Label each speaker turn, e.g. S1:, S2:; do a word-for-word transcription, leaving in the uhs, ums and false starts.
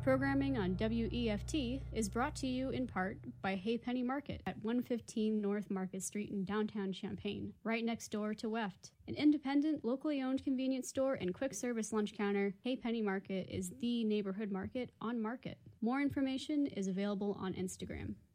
S1: Programming on W E F T is brought to you in part by Hey Penny Market at one fifteen North Market Street in downtown Champaign, right next door to W E F T. An independent, locally owned convenience store and quick service lunch counter, Hey Penny Market is the neighborhood market on Market. More information is available on Instagram.